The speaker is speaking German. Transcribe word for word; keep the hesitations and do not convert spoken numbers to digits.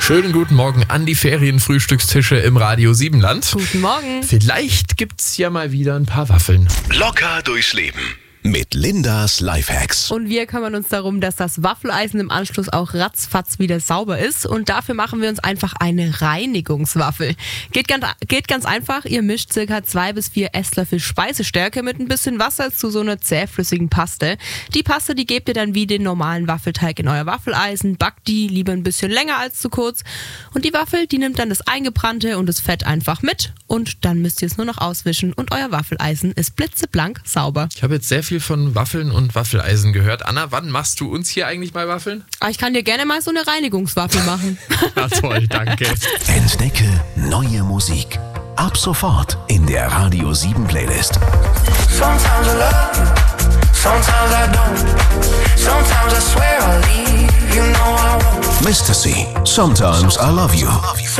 Schönen guten Morgen an die Ferienfrühstückstische im Radio Siebenland. Guten Morgen. Vielleicht gibt's ja mal wieder ein paar Waffeln. Locker durchs Leben mit Lindas Lifehacks. Und wir kümmern uns darum, dass das Waffeleisen im Anschluss auch ratzfatz wieder sauber ist. Und dafür machen wir uns einfach eine Reinigungswaffel. Geht ganz, geht ganz einfach. Ihr mischt circa zwei bis vier Esslöffel Speisestärke mit ein bisschen Wasser zu so einer zähflüssigen Paste. Die Paste, die gebt ihr dann wie den normalen Waffelteig in euer Waffeleisen. Backt die lieber ein bisschen länger als zu kurz. Und die Waffel, die nimmt dann das Eingebrannte und das Fett einfach mit. Und dann müsst ihr es nur noch auswischen und euer Waffeleisen ist blitzeblank sauber. Ich habe jetzt sehr viel von Waffeln und Waffeleisen gehört. Anna, wann machst du uns hier eigentlich mal Waffeln? Aber ich kann dir gerne mal so eine Reinigungswaffel machen. Na toll, danke. Entdecke neue Musik. Ab sofort in der Radio sieben Playlist. Sometimes I love you, sometimes I don't. Sometimes I swear I'll leave, you know I won't. Mister C. Sometimes I Love You.